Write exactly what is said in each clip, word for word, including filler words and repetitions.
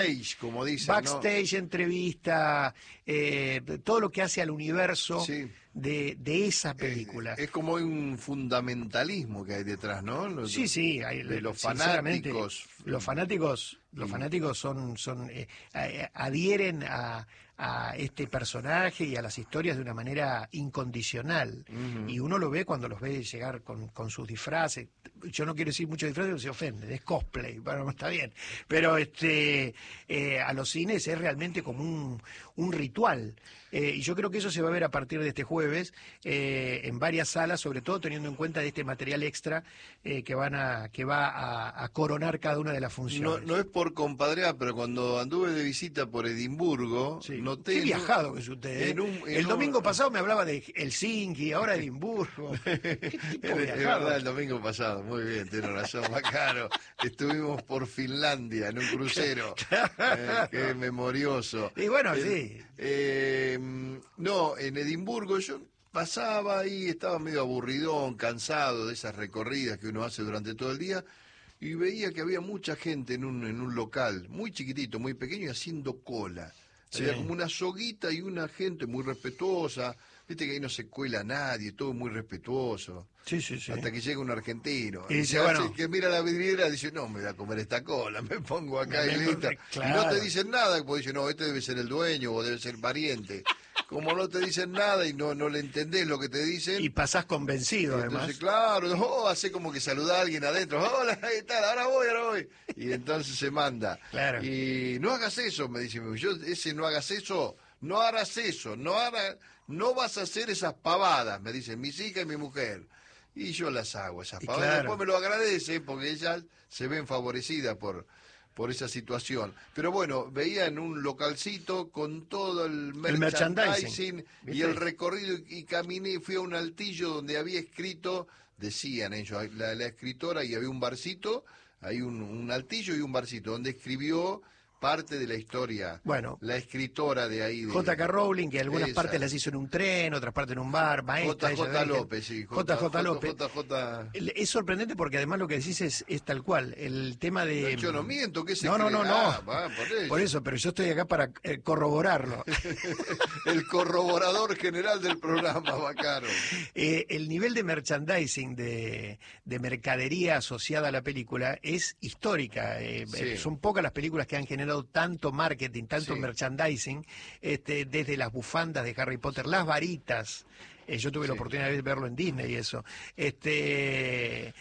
backstage, como dicen, backstage, ¿no? entrevista, eh, todo lo que hace al universo Sí. de, de esa película. Es, es como un fundamentalismo que hay detrás, ¿no? Los, Sí, sí, hay, de los sinceramente, fanáticos. Los fanáticos, los Mm. fanáticos son, son eh, eh, adhieren a, a este personaje y a las historias de una manera incondicional. Uh-huh. Y uno lo ve cuando los ve llegar con, con sus disfraces. Yo no quiero decir muchos disfraces porque se ofenden, es cosplay, bueno, está bien. Pero este eh, a los cines es realmente como un, un ritual. Eh, y yo creo que eso se va a ver a partir de este jueves eh, en varias salas, sobre todo teniendo en cuenta de este material extra eh, que van a que va a, a coronar cada una de las funciones. No, no es por compadrear, pero cuando anduve de visita por Edimburgo, sí. noté... Qué viajado que es usted, ¿eh? en un, en El domingo un... pasado me hablaba de Helsinki, ahora Edimburgo. ¿Qué tipo es, viajado? Es verdad, el domingo pasado, muy bien, tiene razón, Bacaro. Estuvimos por Finlandia en un crucero. eh, qué memorioso. Y bueno, el, sí. Eh, no, en Edimburgo yo pasaba ahí, estaba medio aburridón, cansado de esas recorridas que uno hace durante todo el día, y veía que había mucha gente en un, en un local, muy chiquitito, muy pequeño, y haciendo cola. Sí. Había como una soguita y una gente muy respetuosa. Viste que ahí no se cuela nadie, todo muy respetuoso. Sí, sí, sí. Hasta que llega un argentino. Y dice, bueno, que mira la vidriera y dice, no, me voy a comer esta cola, me pongo acá y listo. Claro. Y no te dicen nada, porque dicen, no, este debe ser el dueño o debe ser pariente. Como no te dicen nada y no, no le entendés lo que te dicen. Y pasás convencido, entonces, además. Claro, oh, hace como que saluda a alguien adentro. Hola, ¿qué tal? Ahora voy, ahora voy. Y entonces se manda. Claro. Y no hagas eso, me dice. Yo, ese no hagas eso, no harás eso, no harás, no vas a hacer esas pavadas, me dicen mis hijas y mi mujer. Y yo las hago, esas pavadas. Claro. Después me lo agradece porque ellas se ven favorecidas por... por esa situación. Pero bueno, veía en un localcito con todo el merchandising, el merchandising y el recorrido, y caminé, fui a un altillo donde había escrito, decían ellos, la, la escritora, y había un barcito, hay un, un altillo y un barcito, donde escribió parte de la historia. Bueno, la escritora de ahí. De, J K Rowling, que algunas esa. partes las hizo en un tren, otras partes en un bar, maestra. J J López, sí. J J López. J J... Es sorprendente porque además lo que decís es, es tal cual. El tema de... Yo no miento, que se No, no, no, no. Ah, va, por, eso. por eso, pero yo estoy acá para eh, corroborarlo. El corroborador general del programa, Bacaro. Eh, el nivel de merchandising, de, de mercadería asociada a la película es histórica. Eh, sí. Son pocas las películas que han generado tanto marketing, tanto sí. merchandising, este, desde las bufandas de Harry Potter, las varitas. Eh, yo tuve sí. la oportunidad de verlo en Disney y eso. Este,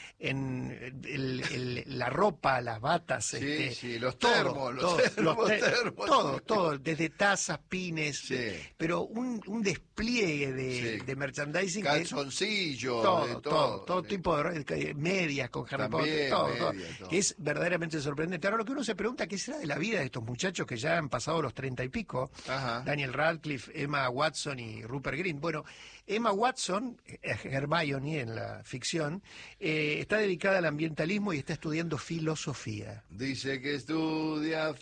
en el, el, la ropa, las batas, sí, este, sí, los todo, termos, los todo, termos, los te termos. todo, todo, desde tazas, pines, sí. pero un, un despliegue de, sí. de merchandising. Calzoncillos, todo, de todo, todo, todo tipo de medias con Harry También, Potter, todo, media, todo, todo, que es verdaderamente sorprendente. Ahora lo que uno se pregunta, ¿qué será de la vida de estos muchachos que ya han pasado los treinta y pico? Ajá. Daniel Radcliffe, Emma Watson y Rupert Grint. Bueno, Emma Watson, Hermione en la ficción, eh, está dedicada al ambientalismo y está estudiando filosofía. Dice que estudia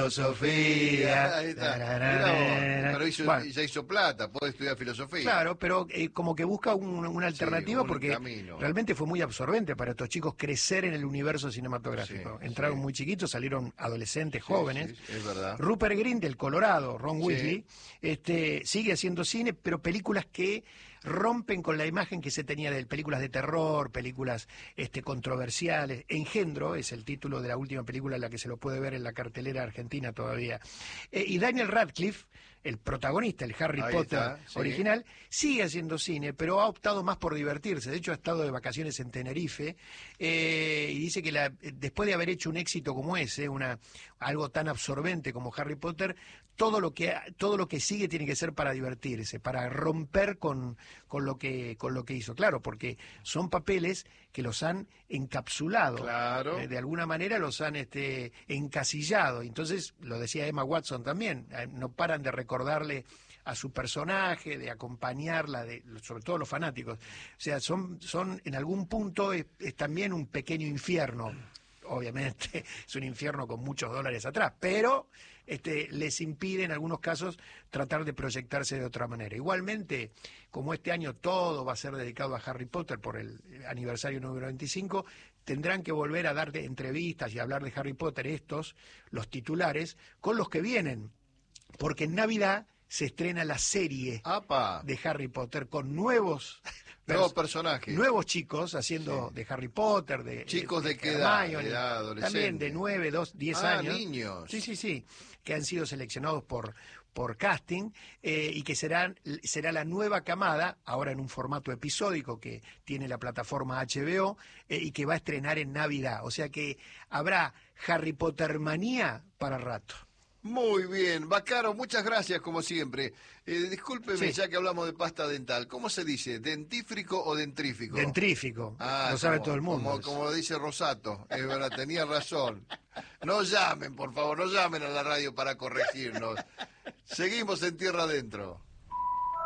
filosofía. Ahí está. Mira, pero hizo, bueno, ya hizo plata, puede estudiar filosofía. Claro, pero eh, como que busca un, una alternativa, sí, un porque camino. Realmente fue muy absorbente para estos chicos crecer en el universo cinematográfico. Sí, Entraron sí. muy chiquitos, salieron adolescentes, sí, jóvenes. Sí, es verdad. Rupert Grint, del Colorado, Ron Weasley, sí. este, sigue haciendo cine, pero películas que rompen con la imagen que se tenía de películas de terror, películas este, controversiales. Engendro es el título de la última película en la que se lo puede ver en la cartelera argentina todavía. Eh, y Daniel Radcliffe, el protagonista, el Harry Ahí Potter está, sí. original, sigue haciendo cine, pero ha optado más por divertirse. De hecho, ha estado de vacaciones en Tenerife eh, y dice que la, después de haber hecho un éxito como ese, una algo tan absorbente como Harry Potter, todo lo que todo lo que sigue tiene que ser para divertirse, para romper con con lo que con lo que hizo. Claro, porque son papeles que los han encapsulado, claro. eh, de alguna manera los han este encasillado. Entonces, lo decía Emma Watson también, eh, no paran de recordarle a su personaje, de acompañarla, de sobre todo los fanáticos. O sea, son son en algún punto es, es también un pequeño infierno. Obviamente es un infierno con muchos dólares atrás, pero este, les impide en algunos casos tratar de proyectarse de otra manera. Igualmente, como este año todo va a ser dedicado a Harry Potter por el aniversario número veinticinco, tendrán que volver a dar de entrevistas y hablar de Harry Potter, estos, los titulares, con los que vienen, porque en Navidad se estrena la serie ¡Apa! de Harry Potter con nuevos Nuevos personajes. Nuevos chicos haciendo sí. de Harry Potter, de chicos de, de qué edad, edad, edad adolescente. También de nueve, dos, diez ah, años. niños. Sí, sí, sí, que han sido seleccionados por por casting eh, y que serán será la nueva camada, ahora en un formato episódico que tiene la plataforma H B O eh, y que va a estrenar en Navidad. O sea que habrá Harry Potter manía para rato. Muy bien, Baccaro, muchas gracias como siempre. Eh, discúlpeme, sí. ya que hablamos de pasta dental, ¿cómo se dice? ¿Dentífrico o dentrífico? Dentrífico, ah, lo sabe como, todo el mundo. Como, como dice Rosato, es verdad, tenía razón. No llamen, por favor, no llamen a la radio para corregirnos. Seguimos en Tierra Adentro.